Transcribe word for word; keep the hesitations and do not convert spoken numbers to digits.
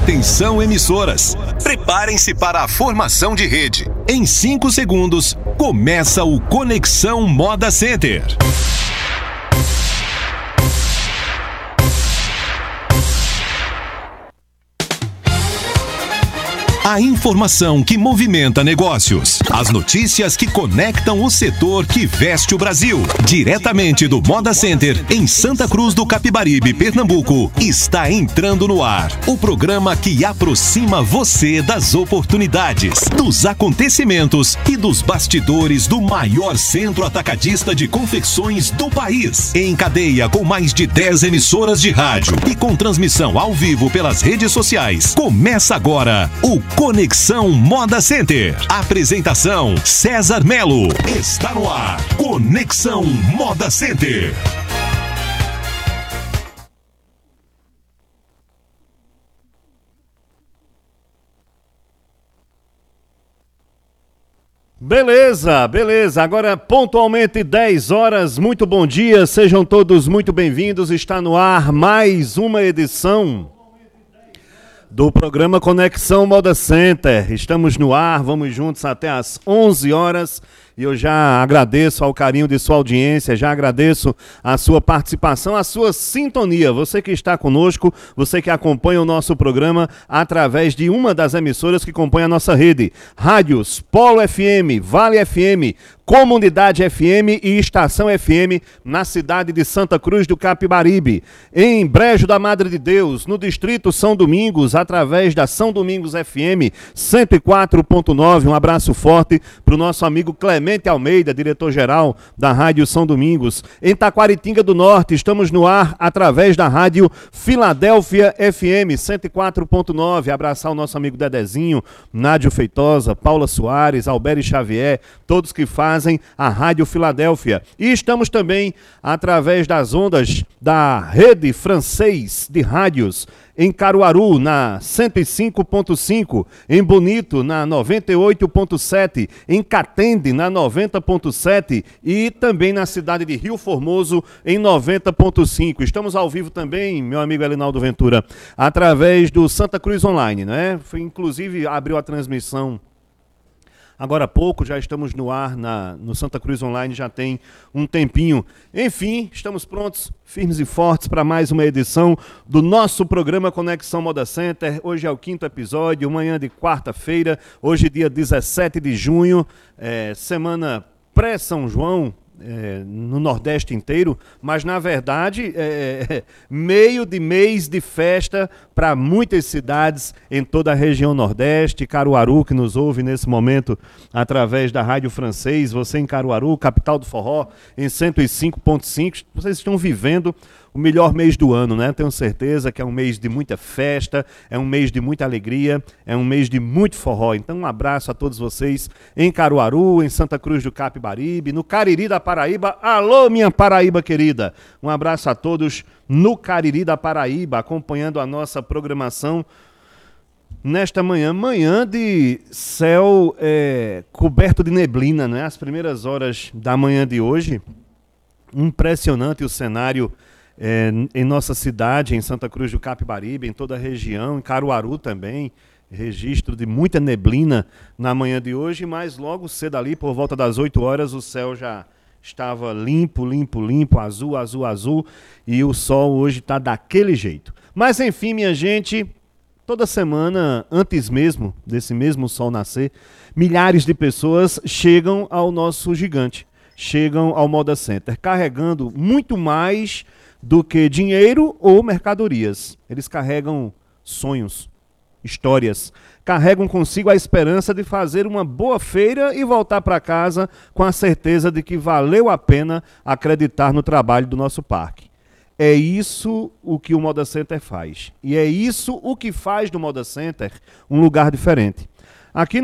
Atenção, emissoras. Preparem-se para a formação de rede. Em cinco segundos, começa o Conexão Moda Center. A informação que movimenta negócios. As notícias que conectam o setor que veste o Brasil. Diretamente do Moda Center, em Santa Cruz do Capibaribe, Pernambuco, está entrando no ar o programa que aproxima você das oportunidades, dos acontecimentos e dos bastidores do maior centro atacadista de confecções do país. Em cadeia com mais de dez emissoras de rádio e com transmissão ao vivo pelas redes sociais. Começa agora o Conexão Moda Center. Apresentação: César Melo. Está no ar. Conexão Moda Center. Beleza, beleza. Agora pontualmente dez horas. Muito bom dia. Sejam todos muito bem-vindos. Está no ar mais uma edição do programa Conexão Moda Center. Estamos no ar, vamos juntos até às onze horas. E eu já agradeço ao carinho de sua audiência, já agradeço a sua participação, a sua sintonia. Você que está conosco, você que acompanha o nosso programa através de uma das emissoras que compõem a nossa rede. Rádios Polo F M, Vale F M, Comunidade F M e Estação F M na cidade de Santa Cruz do Capibaribe. Em Brejo da Madre de Deus, no distrito São Domingos, através da São Domingos F M cento e quatro ponto nove. Um abraço forte para o nosso amigo Clemente Almeida, diretor-geral da Rádio São Domingos. Em Taquaritinga do Norte, estamos no ar através da Rádio Filadélfia F M cento e quatro ponto nove. Abraçar o nosso amigo Dedezinho, Nádio Feitosa, Paula Soares, Alberi Xavier, todos que fazem a Rádio Filadélfia. E estamos também através das ondas da Rede Francês de Rádios, em Caruaru, na cento e cinco ponto cinco, em Bonito, na noventa e oito ponto sete, em Catende, na noventa ponto sete e também na cidade de Rio Formoso, em noventa ponto cinco. Estamos ao vivo também, meu amigo Elinaldo Ventura, através do Santa Cruz Online, né? Foi, inclusive, abriu a transmissão agora há pouco, já estamos no ar na, no Santa Cruz Online, já tem um tempinho. Enfim, estamos prontos, firmes e fortes para mais uma edição do nosso programa Conexão Moda Center. Hoje é o quinto episódio, manhã de quarta-feira, hoje dia dezessete de junho, é, semana pré-São João, É, no Nordeste inteiro, mas na verdade é, é meio de mês de festa para muitas cidades em toda a região Nordeste. Caruaru, que nos ouve nesse momento através da Rádio Francês, você em Caruaru, capital do forró, em cento e cinco ponto cinco, vocês estão vivendo o melhor mês do ano, né? Tenho certeza que é um mês de muita festa, é um mês de muita alegria, é um mês de muito forró. Então um abraço a todos vocês em Caruaru, em Santa Cruz do Capibaribe, no Cariri da Paraíba. Alô, minha Paraíba querida! Um abraço a todos no Cariri da Paraíba, acompanhando a nossa programação nesta manhã, manhã de céu é, coberto de neblina, né? As primeiras horas da manhã de hoje, impressionante o cenário É, em nossa cidade, em Santa Cruz do Capibaribe, em toda a região, em Caruaru também, registro de muita neblina na manhã de hoje, mas logo cedo ali, por volta das oito horas, o céu já estava limpo, limpo, limpo, azul, azul, azul, e o sol hoje está daquele jeito. Mas enfim, minha gente, toda semana, antes mesmo desse mesmo sol nascer, milhares de pessoas chegam ao nosso gigante, chegam ao Moda Center, carregando muito mais do que dinheiro ou mercadorias. Eles carregam sonhos, histórias, carregam consigo a esperança de fazer uma boa feira e voltar para casa com a certeza de que valeu a pena acreditar no trabalho do nosso parque. É isso o que o Moda Center faz. E é isso o que faz do Moda Center um lugar diferente. Aqui